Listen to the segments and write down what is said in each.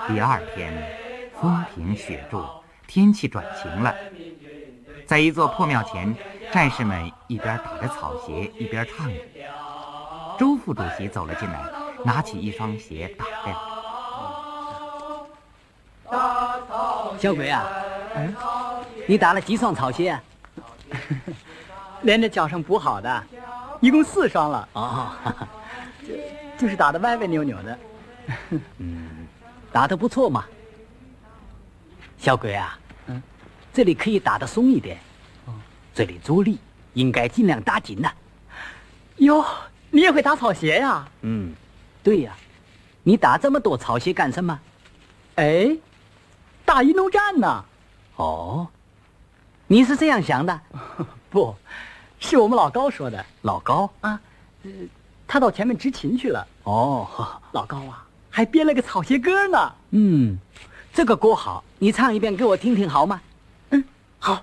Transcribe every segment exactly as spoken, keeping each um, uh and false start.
第二天，风平雪住，天气转晴了。在一座破庙前，战士们一边打着草鞋，一边唱着。周副主席走了进来，拿起一双鞋打量。 小鬼啊，嗯，你打了几双草鞋啊？ 连着脚上补好的，一共四双了。 哦， 就就是打得歪歪扭扭的。 嗯，打得不错嘛。小鬼啊， 嗯， 这里可以打得松一点，哦，这里着力应该尽量打紧呐。 哟，你也会打草鞋呀？ 嗯，对呀。你打这么多草鞋干什么？ 哎，打运动战呢。 哦，你是这样想的？ 不，是我们老高说的。 老高啊，呃，他到前面执勤去了。 哦， 老高啊，还编了个草鞋歌呢。 嗯，这个歌好，你唱一遍给我听听好吗？ 嗯，好。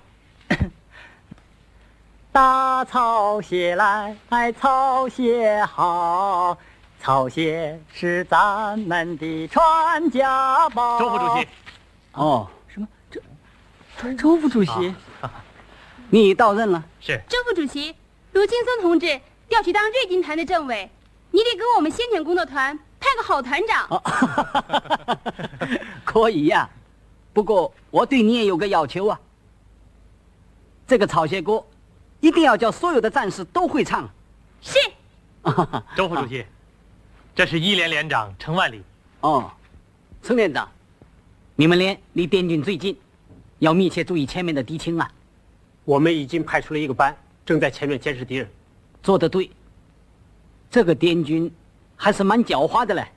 打草鞋来，草鞋好，草鞋是咱们的传家宝。 周副主席。 哦， 什么？周周周副主席。 啊你到任了？ 是。 周副主席，卢劲松同志调去当瑞金团的政委，你得给我们先遣工作团派个好团长。 哦、可以呀、啊，不过我对你也有个要求啊。这个草鞋歌一定要叫所有的战士都会唱。 是。 周副主席，这是一连连长程万里。 哦，程连长，你们连离滇军最近，要密切注意前面的敌情啊。 我们已经派出了一个班，正在前面监视敌人。 做得对，这个滇军还是蛮狡猾的嘞。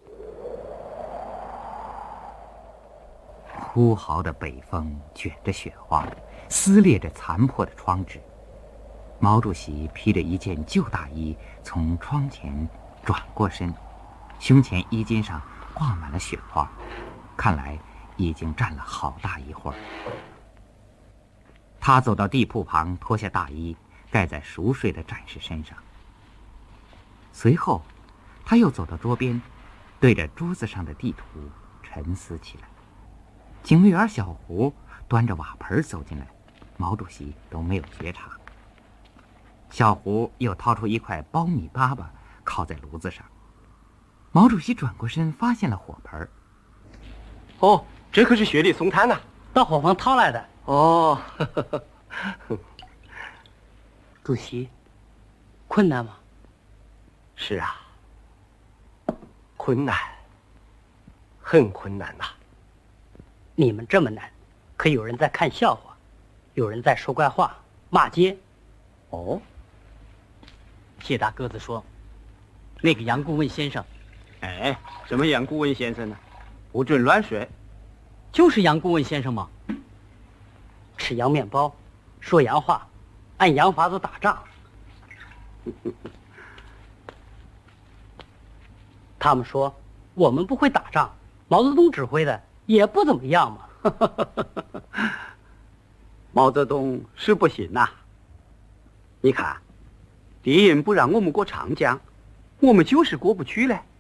呼号的北风卷着雪花，撕裂着残破的窗纸。毛主席披着一件旧大衣从窗前转过身，胸前衣襟上挂满了雪花，看来已经站了好大一会儿。他走到地铺旁，脱下大衣盖在熟睡的战士身上。随后他又走到桌边，对着桌子上的地图沉思起来。警卫员小胡端着瓦盆走进来，毛主席都没有觉察。小胡又掏出一块苞米粑粑烤在炉子上。毛主席转过身，发现了火盆。 哦，这可是雪里送炭呐， 到伙房掏来的。 哦， 主席，困难吗？ 是啊，困难，很困难呐、啊。 你们这么难，可有人在看笑话，有人在说怪话、骂街。 哦，谢大个子说，那个杨顾问先生， 哎，什么杨顾问先生呢？不准乱说。 就是杨顾问先生吗？ 吃洋面包，说洋话，按洋法子打仗。他们说我们不会打仗，毛泽东指挥的也不怎么样嘛。 毛泽东是不行呐、啊。你看，敌人不让我们过长江，我们就是过不去嘞。